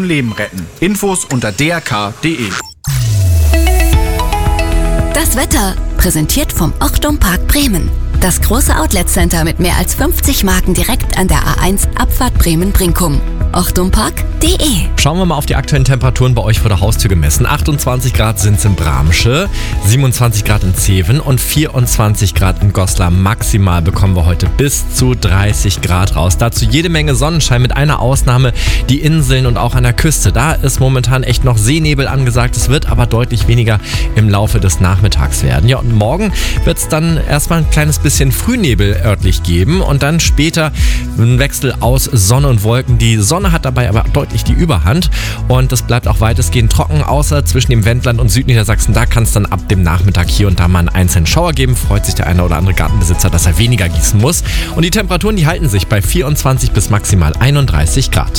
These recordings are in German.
können Leben retten. Infos unter drk.de. Das Wetter, präsentiert vom Ochtum Park Bremen. Das große Outlet-Center mit mehr als 50 Marken direkt an der A1 Abfahrt Bremen-Brinkum. ochtumpark.de. Schauen wir mal auf die aktuellen Temperaturen bei euch vor der Haustür gemessen. 28 Grad sind es in Bramsche, 27 Grad in Zeven und 24 Grad in Goslar. Maximal bekommen wir heute bis zu 30 Grad raus. Dazu jede Menge Sonnenschein mit einer Ausnahme, die Inseln und auch an der Küste. Da ist momentan echt noch Seenebel angesagt. Es wird aber deutlich weniger im Laufe des Nachmittags werden. Ja, und morgen wird es dann erstmal ein kleines bisschen Frühnebel örtlich geben und dann später ein Wechsel aus Sonne und Wolken. Die Sonne hat dabei aber deutlich die Überhand und es bleibt auch weitestgehend trocken, außer zwischen dem Wendland und Südniedersachsen. Da kann es dann ab dem Nachmittag hier und da mal einen einzelnen Schauer geben. Freut sich der eine oder andere Gartenbesitzer, dass er weniger gießen muss. Und die Temperaturen, die halten sich bei 24 bis maximal 31 Grad.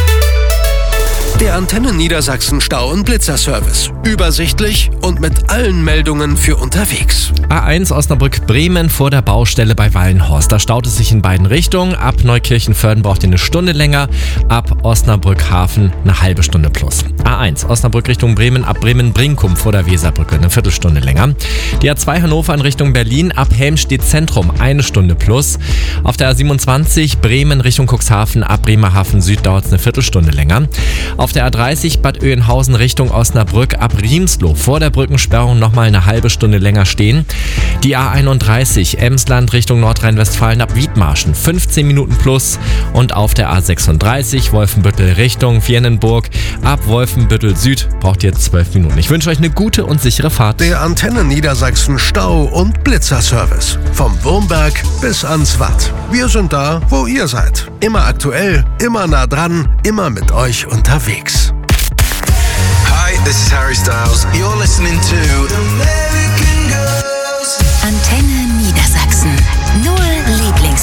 Der Antenne Niedersachsen Stau- und Blitzerservice. Übersichtlich und mit allen Meldungen für unterwegs. A1 Osnabrück-Bremen vor der Baustelle bei Wallenhorst. Da staut es sich in beiden Richtungen. Ab Neukirchen-Vörden braucht ihr eine Stunde länger. Ab Osnabrück-Hafen eine halbe Stunde plus. A1 Osnabrück Richtung Bremen ab Bremen-Brinkum vor der Weserbrücke eine Viertelstunde länger. Die A2 Hannover in Richtung Berlin ab Helmstedt Zentrum eine Stunde plus. Auf der A27 Bremen Richtung Cuxhaven ab Bremerhaven Süd dauert es eine Viertelstunde länger. Auf der A30 Bad Oeynhausen Richtung Osnabrück ab Riemsloh vor der Brückensperrung nochmal eine halbe Stunde länger stehen. Die A31 Emsland Richtung Nordrhein-Westfalen ab Wiedmarschen 15 Minuten plus. Und auf der A36 Wolfenbüttel Richtung Viernenburg ab Wolfenbüttel Süd braucht ihr 12 Minuten. Ich wünsche euch eine gute und sichere Fahrt. Der Antenne Niedersachsen Stau- und Blitzerservice. Vom Wurmberg bis ans Watt. Wir sind da, wo ihr seid. Immer aktuell, immer nah dran, immer mit euch unterwegs. Hi, this is Harry Styles. You're listening to